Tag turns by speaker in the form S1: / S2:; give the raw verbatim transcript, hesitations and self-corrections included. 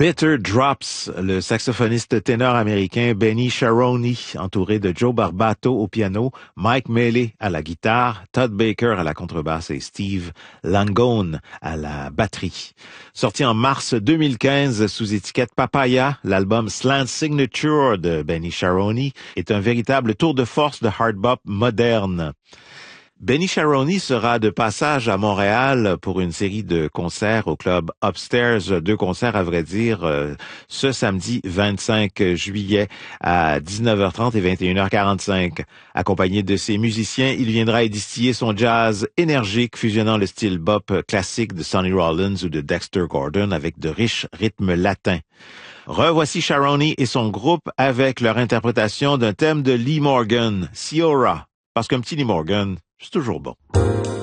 S1: Bitter Drops, le saxophoniste ténor américain Benny Sharoney, entouré de Joe Barbato au piano, Mike Mealy à la guitare, Todd Baker à la contrebasse et Steve Langone à la batterie. Sorti en mars deux mille quinze sous étiquette Papaya, l'album Slant Signature de Benny Sharoney est un véritable tour de force de hard bop moderne. Benny Sharoney sera de passage à Montréal pour une série de concerts au club Upstairs, deux concerts à vrai dire, ce samedi vingt-cinq juillet à dix-neuf heures trente et vingt et une heures quarante-cinq. Accompagné de ses musiciens, il viendra y distiller son jazz énergique fusionnant le style bop classique de Sonny Rollins ou de Dexter Gordon avec de riches rythmes latins. Revoici Sharoney et son groupe avec leur interprétation d'un thème de Lee Morgan, Ciora, parce qu'un petit Lee Morgan, c'est toujours bon.